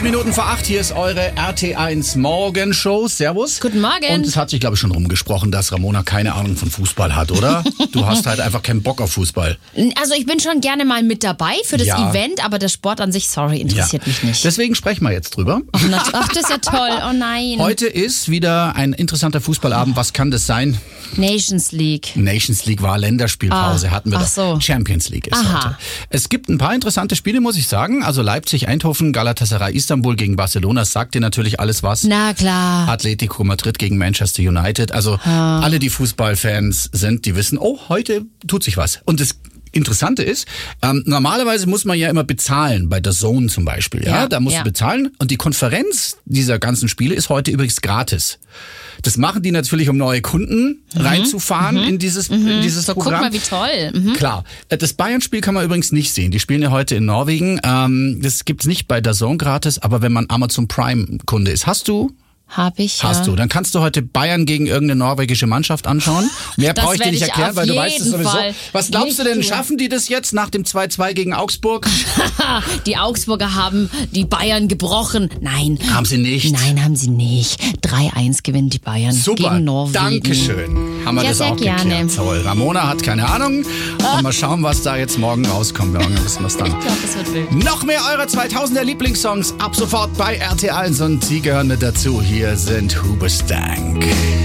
Minuten vor 8, hier ist eure RT1 Morgenshow. Servus. Guten Morgen. Und es hat sich, glaube ich, schon rumgesprochen, dass Ramona keine Ahnung von Fußball hat, oder? Du hast halt einfach keinen Bock auf Fußball. Also ich bin schon gerne mal mit dabei für das Ja. Event, aber der Sport an sich, sorry, interessiert mich nicht. Deswegen sprechen wir jetzt drüber. Ach, das ist ja toll. Oh nein. Heute ist wieder ein interessanter Fußballabend. Was kann das sein? Nations League. Nations League war Länderspielpause, hatten wir ach doch. so. Champions League ist Aha. heute. Es gibt ein paar interessante Spiele, muss ich sagen. Also Leipzig, Eindhoven, Galatasaray, Istanbul gegen Barcelona. Das sagt dir natürlich alles was. Na klar. Atletico Madrid gegen Manchester United. Also alle, die Fußballfans sind, die wissen, oh, heute tut sich was. Und das Interessante ist, normalerweise muss man ja immer bezahlen, bei der DAZN zum Beispiel. Ja, da musst du bezahlen. Und die Konferenz dieser ganzen Spiele ist heute übrigens gratis. Das machen die natürlich, um neue Kunden reinzufahren in dieses So, Programm. guck mal, wie toll. Klar. Das Bayern-Spiel kann man übrigens nicht sehen. Die spielen ja heute in Norwegen. Das gibt's nicht bei der DAZN gratis, aber wenn man Amazon Prime-Kunde ist. Hast du? Hab ich, ja. Hast du. Dann kannst du heute Bayern gegen irgendeine norwegische Mannschaft anschauen. Mehr Das brauche ich dir werd nicht ich erklären, auf weil du weißt es jeden sowieso. Fall Was glaubst du denn, nicht tun. schaffen die das jetzt nach dem 2-2 gegen Augsburg? Die Augsburger haben die Bayern gebrochen. Nein. Haben sie nicht. Nein, haben sie nicht. 3-1 gewinnen die Bayern Super, gegen Norwegen. Dankeschön. Haben wir Ja, das sehr auch gerne. geklärt. Toll. Ramona hat keine Ahnung. Und mal schauen, was da jetzt morgen rauskommt. Morgen wissen wir es dann. Ich glaube, das wird wild. Noch mehr eurer 2000er Lieblingssongs ab sofort bei RT1 und sie gehören mit dazu. Hier sind Hoobastank.